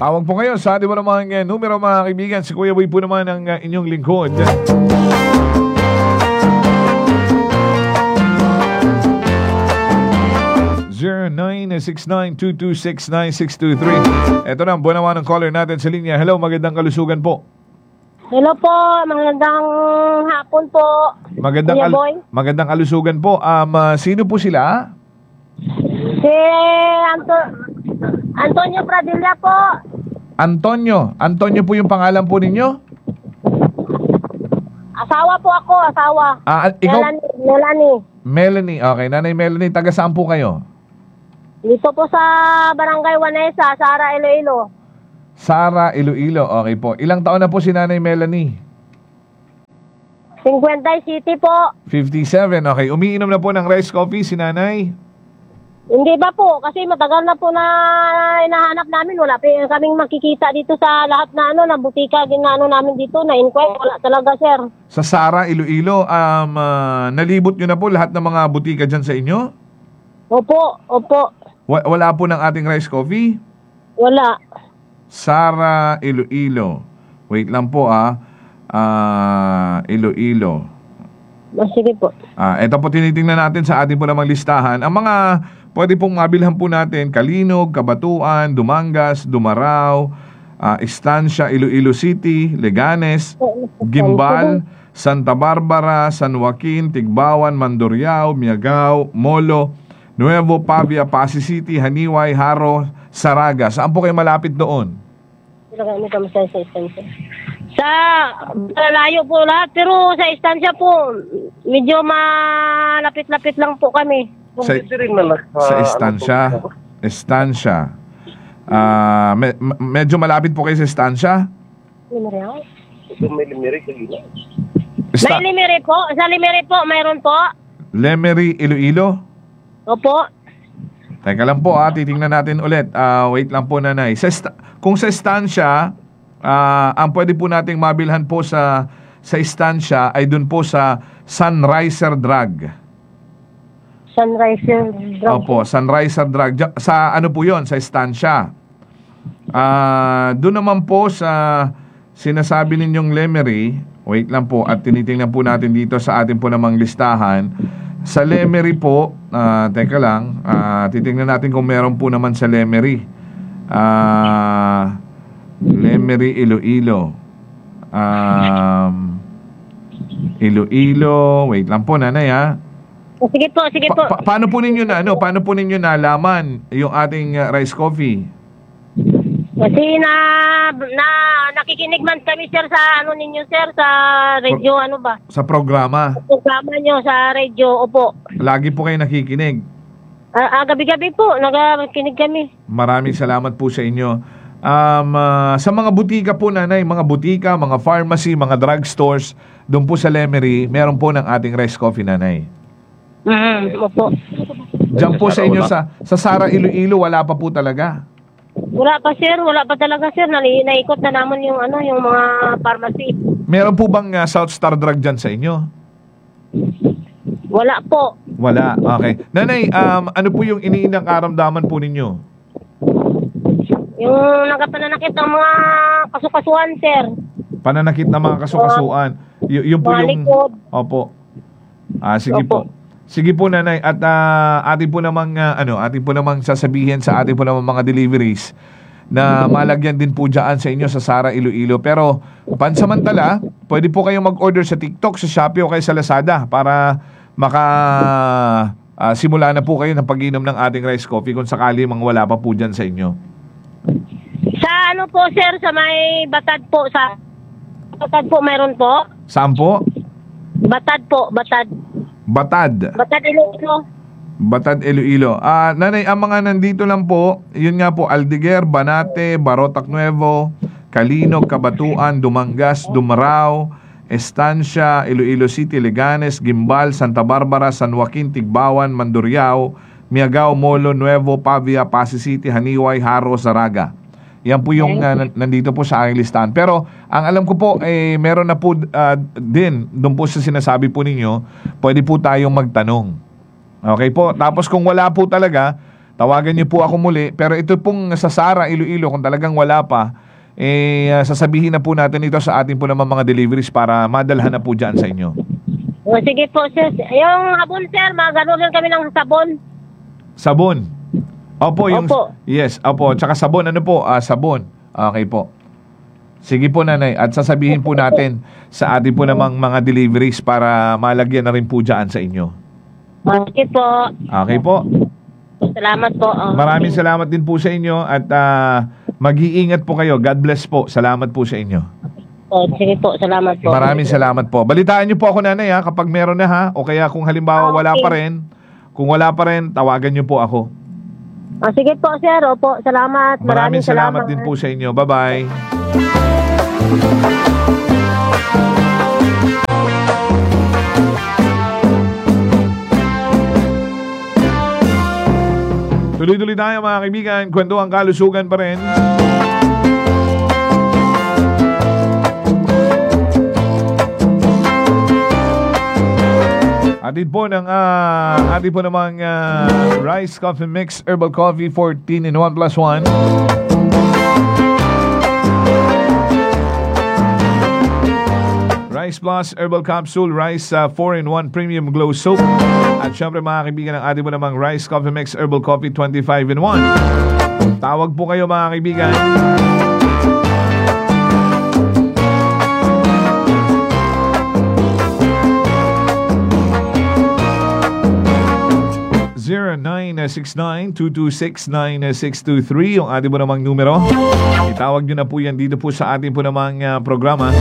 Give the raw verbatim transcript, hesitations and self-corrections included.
Tawag po kayo sa ating po namang uh, numero mga kaibigan. Si Kuya Boy po naman ang uh, inyong lingkod. zero nine six nine two two six nine six two three. Ito na, buwan naman ang caller natin sa linya. Hello, magandang kalusugan po. Hello po, magandang hapon po. Magandang, Kuya al- Boy. magandang kalusugan po. Um, uh, sino po sila? Si Anto- Antonio Pradilla po. Antonio. Antonio po yung pangalan po ninyo? Asawa po ako, asawa. Ah, ikaw? Melanie, Melanie. Melanie. Okay, Nanay Melanie, taga saan po kayo? Dito po sa Barangay Wanesa, Sara, Iloilo. Sara, Iloilo. Okay po. Ilang taon na po si Nanay Melanie? Cinquentay City po. fifty-seven. Okay. Umiinom na po ng rice coffee si Nanay? Hindi ba po? Kasi matagal na po na hinahanap namin. Wala pa kaming makikita dito sa lahat na ano, na butika din na ano namin dito, na inquire. Wala talaga, sir. Sa Sara, Iloilo, um, uh, nalibot nyo na po lahat ng mga butika dyan sa inyo? Opo, opo. Wa- wala po ng ating rice coffee? Wala. Sara, Iloilo. Wait lang po ah. Ah, Iloilo. Oh, sige po. Ah, ito po tinitingnan natin sa ating po namang listahan. Ang mga pwede pong mabilhan po natin, Kalinog, Kabatuan, Dumangas, Dumaraw, ah, Estancia, Iloilo City, Leganes, Gimbal, Santa Barbara, San Joaquin, Tigbawan, Mandurriao, Miagao, Molo, Nuevo, Pavia, Pasig City, Haniway, Haro, Saraga. Saan po kayo malapit doon? Ano kami sa istansya? Sa malayo po lahat, pero sa istansya po, medyo malapit-lapit lang po kami. Sa, sa Estancia. Estancia. Ah, me- me- medyo malapit po kayo sa Estancia? May Esta- Limere po. Sa Limere po, mayroon po. Lemery, Iloilo? Opo. Teka lang po ah, titingnan natin ulit. Ah, wait lang po nanay. Sa esta- kung sa Estancia, ah, ang pwede po nating mabilhan po sa sa Estancia ay dun po sa Sunriser Drug. Sunriser Drug. Opo, Sunriser Drug. Ja- Sa ano po yon? Sa Estancia. Ah, doon naman po sa sinasabi ninyong Lemery, wait lang po at tinitingnan po natin dito sa atin po namang listahan. Sa Lemery po, ah, teka lang, ah, titingnan natin kung meron po naman sa Lemery. Ah, Lemery, Iloilo. Um, Iloilo, wait lang po nanay ha. Oh, sige po, sige po. Pa- pa- paano po ninyo na ano, paano po ninyo nalaman yung ating uh, rice coffee? Kasi na, na nakikinig man kami, sir, sa ano ninyo, sir, sa radio, ano ba? Sa programa. Programa nyo sa radio, opo. Lagi po kayo nakikinig. Ah, ah, gabi-gabi po, nagakinig kami. Maraming salamat po sa inyo. Um, ah, sa mga butika po nanay, mga butika, mga pharmacy, mga drugstores, doon po sa Lemery, meron po ng ating rice coffee nanay. Mm, opo. Diyan po sa inyo sa, sa Sara, Iloilo, wala pa po talaga. Wala pa, sir, wala pa talaga, sir. Nali, naikot na naman yung ano, yung mga pharmacy. Meron po bang uh, South Star Drug dyan sa inyo? Wala po. Wala, okay. Nanay, um, ano po yung iniinang karamdaman po ninyo? Yung nagkapananakit ng mga kasukasuan, sir. Pananakit na mga kasukasuan. Y- yung po Mga yung... likod. Opo. Ah, sige Opo. po. Sige po nanay at uh, atin po namang uh, ano, atin po namang sasabihin sa atin po namang mga deliveries na malagyan din po diyan sa inyo sa Sara, Iloilo. Pero pansamantala, pwede po kayong mag-order sa TikTok, sa Shopee o kaya sa Lazada para maka uh, simula na po kayo ng pag-inom ng ating rice coffee kung sakali mang wala pa po diyan sa inyo. Sa ano po, sir, sa may Batad po, sa Batad po mayroon po. Saan po? Batad po, Batad. Batad. Batad Iloilo. Batad, Iloilo. Ah, nanay, ang mga nandito lang po, yun nga po, Aldiguer, Banate, Barotac Nuevo, Kalinog, Kabatuan, Dumangas, Dumaraw, Estancia, Iloilo City, Leganes, Gimbal, Santa Barbara, San Joaquin, Tigbawan, Mandurriao, Miagao, Molo, Nuevo, Pavia, Pasig City, Haniway, Haro, Saraga. Yan po yung uh, nandito po sa aking listahan. Pero ang alam ko po, eh, meron na po uh, din, doon po sa sinasabi po ninyo, pwede po tayong magtanong. Okay po? Tapos kung wala po talaga, tawagan niyo po ako muli. Pero ito pong sa Sara, Iloilo, kung talagang wala pa, eh, ah, sasabihin na po natin ito sa ating po naman mga deliveries para madalhan na po dyan sa inyo. O, sige po, sir. Yung habon, sir, magano rin kami ng sabon. Sabon. Opo, yung... Opo. Yes, opo. Tsaka sabon, ano po? Ah, sabon. Okay po. Sige po, nanay. At sasabihin po natin sa ating po namang mga deliveries para malagyan na rin po dyan sa inyo. O, sige po. Okay po. Salamat po. O. Maraming salamat din po sa inyo at ah, mag-iingat po kayo. God bless po. Salamat po sa inyo. O, sige po, salamat po. Maraming salamat po. Balitaan niyo po ako, nanay, ha, kapag meron na, ha. O kaya kung halimbawa wala pa rin, kung wala pa rin, tawagan niyo po ako. O, sige po, sir. Opo, salamat. Maraming salamat din po sa inyo. Bye-bye. Tuloy-tuloy tayo mga kaibigan. Kwentuhan kalusugan pa rin. Atin po ng uh, atin po namang uh, Rice Coffee Mix Herbal Coffee fourteen in one plus one. Rice Plus Herbal Capsule, Rice uh, four in one Premium Glow Soap. At syempre mga kaibigan, ang ating po namang Rice Coffee Mix Herbal Coffee twenty-five in one. Tawag po kayo mga kaibigan. zero nine six nine two two six nine six two three yung ating po namang numero. Itawag nyo na po yan dito po sa ating po namang uh, programa.